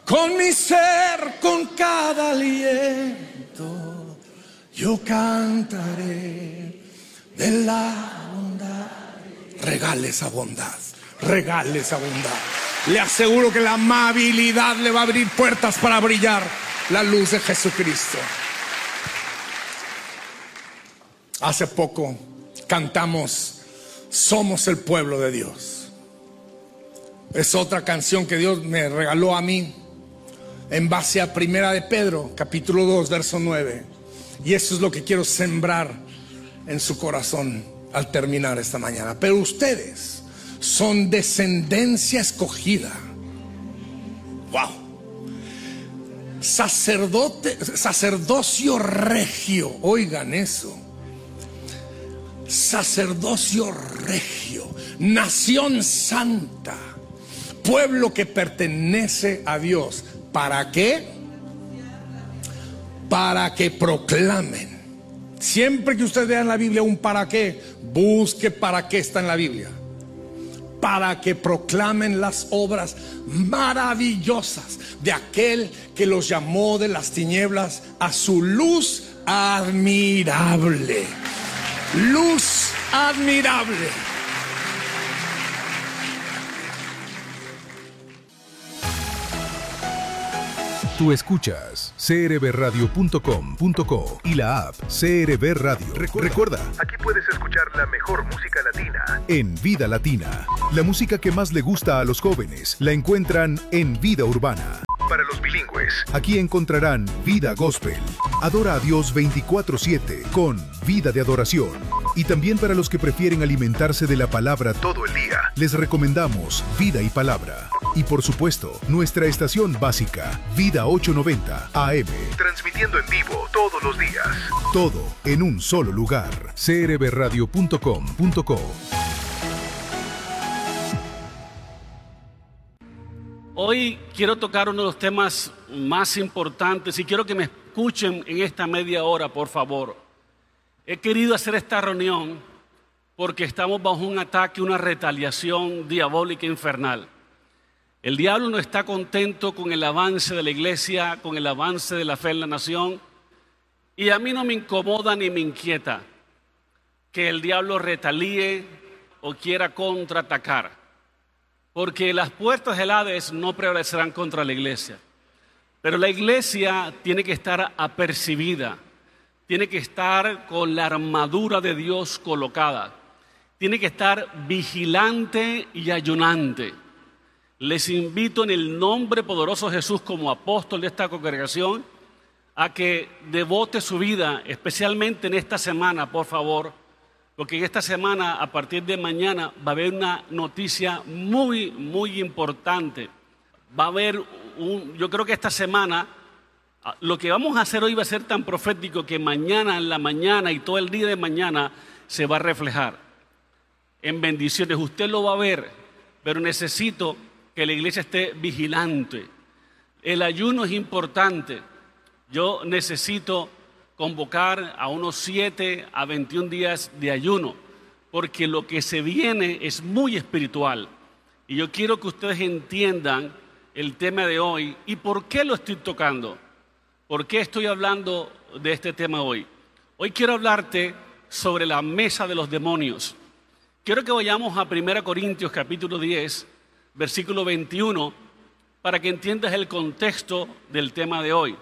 Con mi ser, con cada aliento, yo cantaré de la bondad. Regale esa bondad, regale esa bondad. Le aseguro que la amabilidad le va a abrir puertas para brillar la luz de Jesucristo. Hace poco cantamos Somos el pueblo de Dios. Es otra canción que Dios me regaló a mí en base a Primera de Pedro, capítulo 2, verso 9. Y eso es lo que quiero sembrar en su corazón al terminar esta mañana. Pero ustedes son descendencia escogida. Wow. Sacerdocio regio. Oigan eso. Sacerdocio regio. Nación santa. Pueblo que pertenece a Dios. ¿Para qué? Para que proclamen. Siempre que usted vea en la Biblia un para qué, busque para qué está en la Biblia. Para que proclamen las obras maravillosas de aquel que los llamó de las tinieblas a su luz admirable. Luz admirable. Tú escuchas crbradio.com.co y la app CRB Radio. Recuerda, aquí puedes escuchar la mejor música latina en Vida Latina. La música que más le gusta a los jóvenes la encuentran en Vida Urbana. Para los bilingües, aquí encontrarán Vida Gospel. Adora a Dios 24/7 con Vida de Adoración. Y también para los que prefieren alimentarse de la palabra todo el día, les recomendamos Vida y Palabra. Y por supuesto, nuestra estación básica, Vida 890 AM. Transmitiendo en vivo todos los días. Todo en un solo lugar. crbradio.com.co. Hoy quiero tocar uno de los temas más importantes y quiero que me escuchen en esta media hora, por favor. He querido hacer esta reunión porque estamos bajo un ataque, una retaliación diabólica infernal. El diablo no está contento con el avance de la iglesia, con el avance de la fe en la nación. Y a mí no me incomoda ni me inquieta que el diablo retalíe o quiera contraatacar. Porque las puertas del Hades no prevalecerán contra la iglesia. Pero la iglesia tiene que estar apercibida. Tiene que estar con la armadura de Dios colocada. Tiene que estar vigilante y ayunante. Les invito en el nombre poderoso de Jesús como apóstol de esta congregación a que devote su vida, especialmente en esta semana, por favor, porque en esta semana, a partir de mañana, va a haber una noticia muy, muy importante. Va a haber yo creo que esta semana, lo que vamos a hacer hoy va a ser tan profético que mañana en la mañana y todo el día de mañana se va a reflejar en bendiciones. Usted lo va a ver, pero necesito que la iglesia esté vigilante. El ayuno es importante. Yo necesito convocar a unos 7 a 21 días de ayuno, porque lo que se viene es muy espiritual. Y yo quiero que ustedes entiendan el tema de hoy y por qué lo estoy tocando. ¿Por qué estoy hablando de este tema hoy? Hoy quiero hablarte sobre la mesa de los demonios. Quiero que vayamos a 1 Corintios capítulo 10, versículo 21, para que entiendas el contexto del tema de hoy.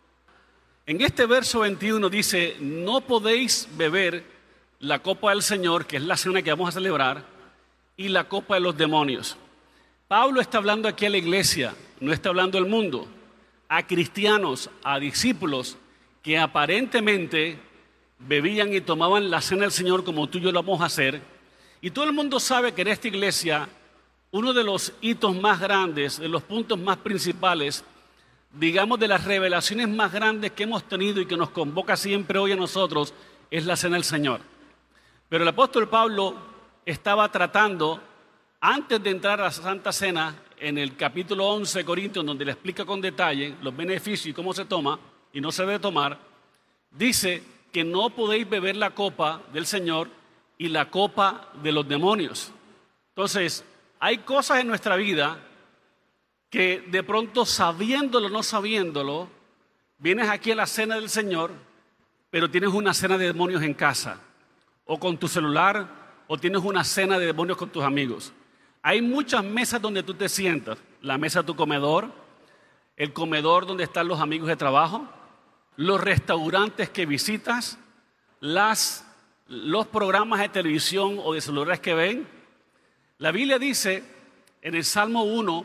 En este verso 21 dice: no podéis beber la copa del Señor, que es la cena que vamos a celebrar, y la copa de los demonios. Pablo está hablando aquí a la iglesia, no está hablando al mundo, a cristianos, a discípulos que aparentemente bebían y tomaban la cena del Señor como tú y yo lo vamos a hacer. Y todo el mundo sabe que en esta iglesia uno de los hitos más grandes, de los puntos más principales, digamos de las revelaciones más grandes que hemos tenido y que nos convoca siempre hoy a nosotros, es la cena del Señor. Pero el apóstol Pablo estaba tratando, antes de entrar a la Santa Cena, en el capítulo 11 de Corintios, donde le explica con detalle los beneficios y cómo se toma y no se debe tomar, dice que no podéis beber la copa del Señor y la copa de los demonios. Entonces, hay cosas en nuestra vida que de pronto, sabiéndolo o no sabiéndolo, vienes aquí a la cena del Señor, pero tienes una cena de demonios en casa, o con tu celular, o tienes una cena de demonios con tus amigos. Hay muchas mesas donde tú te sientas, la mesa de tu comedor, el comedor donde están los amigos de trabajo, los restaurantes que visitas, los programas de televisión o de celulares que ven. La Biblia dice en el Salmo 1,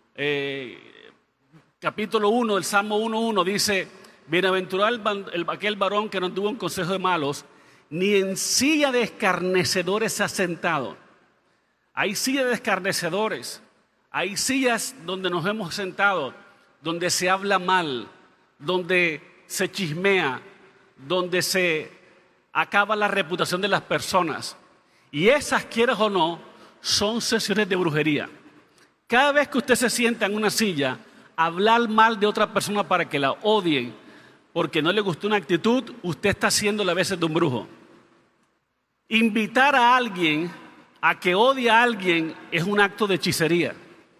capítulo 1 del Salmo 1:1, dice: bienaventurado aquel varón que no anduvo en consejo de malos, ni en silla de escarnecedores se ha sentado. Hay sillas de escarnecedores, hay sillas donde nos hemos sentado, donde se habla mal, donde se chismea, donde se acaba la reputación de las personas. Y esas, quieras o no, son sesiones de brujería. Cada vez que usted se sienta en una silla, hablar mal de otra persona para que la odien, porque no le gustó una actitud, usted está haciéndole a veces de un brujo. Invitar a alguien a que odie a alguien es un acto de hechicería.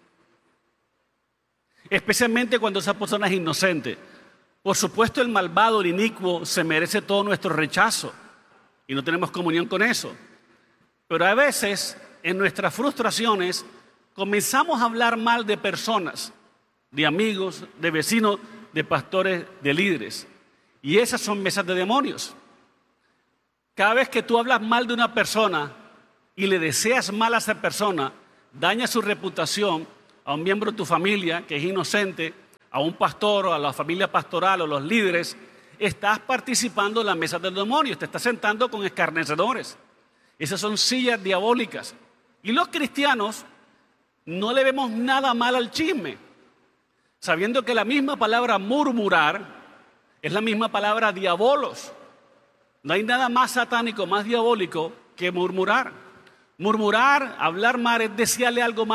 Especialmente cuando esa persona es inocente. Por supuesto, el malvado, el inicuo, se merece todo nuestro rechazo y no tenemos comunión con eso. Pero a veces, en nuestras frustraciones, comenzamos a hablar mal de personas, de amigos, de vecinos, de pastores, de líderes. Y esas son mesas de demonios. Cada vez que tú hablas mal de una persona y le deseas mal a esa persona, daña su reputación a un miembro de tu familia que es inocente, a un pastor o a la familia pastoral o los líderes, estás participando en la mesa del demonio, te estás sentando con escarnecedores. Esas son sillas diabólicas. Y los cristianos no le vemos nada mal al chisme, sabiendo que la misma palabra murmurar es la misma palabra diabolos. No hay nada más satánico, más diabólico que murmurar. Murmurar, hablar mal, es desearle algo mal